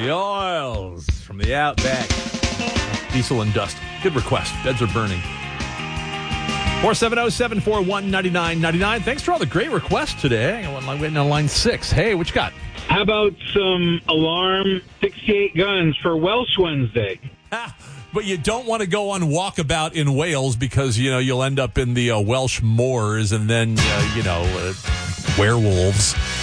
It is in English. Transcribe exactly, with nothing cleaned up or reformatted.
The Oils from the Outback. Diesel and Dust. Good request. Beds are burning. four seven zero, seven four one, nine nine nine nine. Thanks for all the great requests today. I'm waiting on line six. Hey, what you got? How about some Alarm sixty-eight guns for Welsh Wednesday? Ah, but you don't want to go on walkabout in Wales because, you know, you'll end up in the uh, Welsh moors and then, uh, you know, uh, werewolves.